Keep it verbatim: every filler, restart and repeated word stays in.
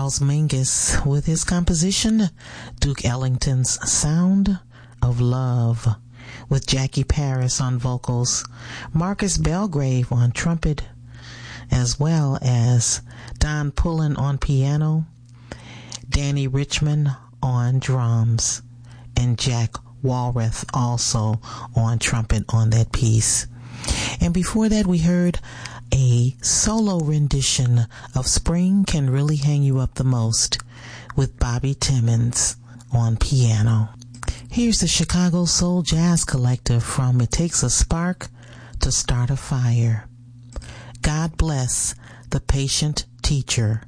Charles Mingus with his composition Duke Ellington's Sound of Love, with Jackie Paris on vocals, Marcus Belgrave on trumpet, as well as Don Pullen on piano, Danny Richmond on drums, and Jack Walrath also on trumpet on that piece. And before that, we heard a solo rendition of Spring Can Really Hang You Up the Most with Bobby Timmons on piano. Here's the Chicago Soul Jazz Collective from It Takes a Spark to Start a Fire. God Bless the Patient Teacher.